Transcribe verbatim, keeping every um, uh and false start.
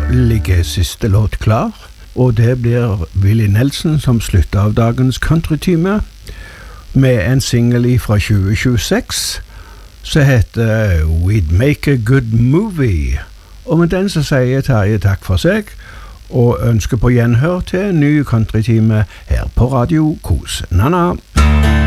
ligger siste låt klar, og det blir Willie Nelson som slutter av dagens countrytime med en single fra tjue tjueseks som heter We'd Make a Good Movie. Og med den så sier Terje takk for seg og ønsker på gjenhør til en ny countrytime her på Radio Kos. Nana!